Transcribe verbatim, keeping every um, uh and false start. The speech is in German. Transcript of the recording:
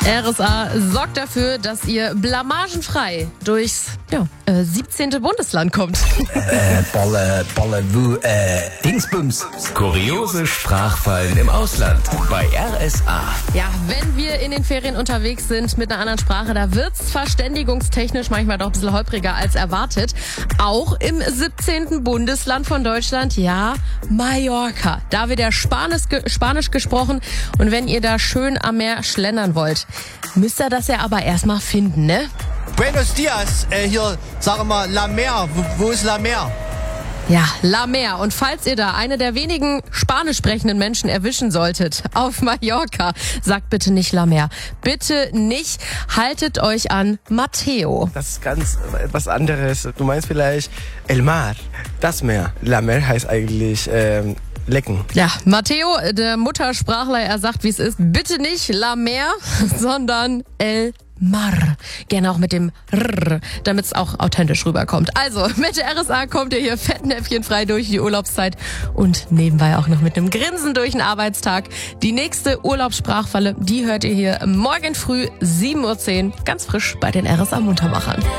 R S A sorgt dafür, dass ihr blamagenfrei durchs ja, äh, siebzehnte Bundesland kommt. Äh, Bolle, Bolle, Wu, äh, Dingsbums. Kuriose Sprachfallen im Ausland bei R S A. Ja, wenn wir in den Ferien unterwegs sind mit einer anderen Sprache, da wird's verständigungstechnisch manchmal doch ein bisschen holpriger als erwartet. Auch im siebzehnten Bundesland von Deutschland, ja, Mallorca. Da wird ja Spanisch, Spanisch gesprochen und wenn ihr da schön am Meer schlendern wollt, müsst ihr das ja aber erstmal finden, ne? Buenos dias, äh, hier, sagen wir La Mer, wo, wo ist La Mer? Ja, La Mer. Und falls ihr da eine der wenigen spanisch sprechenden Menschen erwischen solltet auf Mallorca, sagt bitte nicht La Mer. Bitte nicht, haltet euch an Mateo. Das ist ganz etwas anderes. Du meinst vielleicht El Mar, das Meer. La Mer heißt eigentlich ähm, lecken. Ja, Mateo, der Muttersprachler, er sagt, wie es ist. Bitte nicht La Mer, sondern El Mar. Gerne auch mit dem R, damit es auch authentisch rüberkommt. Also, mit der R S A kommt ihr hier fettnäpfchenfrei durch die Urlaubszeit und nebenbei auch noch mit einem Grinsen durch den Arbeitstag. Die nächste Urlaubssprachfalle, die hört ihr hier morgen früh sieben Uhr zehn ganz frisch bei den R S A Muntermachern.